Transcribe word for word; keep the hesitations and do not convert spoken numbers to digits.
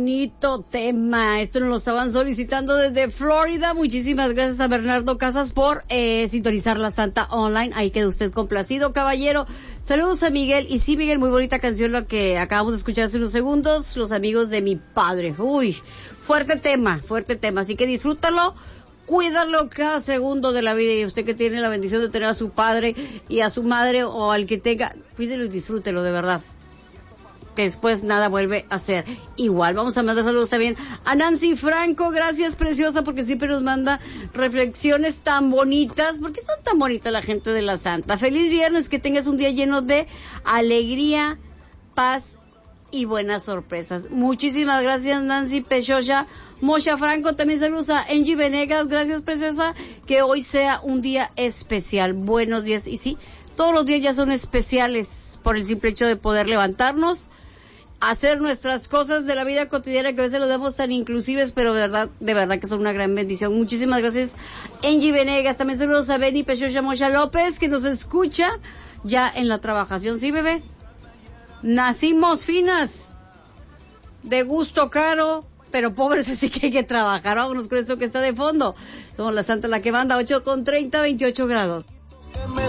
bonito tema. Esto nos lo estaban solicitando desde Florida. Muchísimas gracias a Bernardo Casas por eh, sintonizar la Santa Online. Ahí queda usted complacido, caballero. Saludos a Miguel. Y sí, Miguel, muy bonita canción la que acabamos de escuchar hace unos segundos. Los amigos de mi padre. Uy, fuerte tema, fuerte tema. Así que disfrútalo. Cuídalo cada segundo de la vida, y usted que tiene la bendición de tener a su padre y a su madre o al que tenga, cuídelo y disfrútelo de verdad, que después nada vuelve a ser igual. Vamos a mandar saludos también a Nancy Franco. Gracias, preciosa, porque siempre nos manda reflexiones tan bonitas. ¿Por qué son tan bonitas la gente de la Santa? Feliz viernes, que tengas un día lleno de alegría, paz y buenas sorpresas. Muchísimas gracias, Nancy Pechocha. Mosha Franco, también saludos a Angie Venegas. Gracias, preciosa, que hoy sea un día especial. Buenos días. Y sí, todos los días ya son especiales por el simple hecho de poder levantarnos, hacer nuestras cosas de la vida cotidiana, que a veces lo damos tan inclusives, pero de verdad, de verdad que son una gran bendición. Muchísimas gracias, Angie Venegas. También saludos a Benny Pechocha Mosha López, que nos escucha ya en la trabajación. Sí, bebé. Nacimos finas, de gusto caro, pero pobres, así que hay que trabajar. Vámonos con esto que está de fondo. Somos la Santa, la que manda, ocho con treinta, veintiocho grados.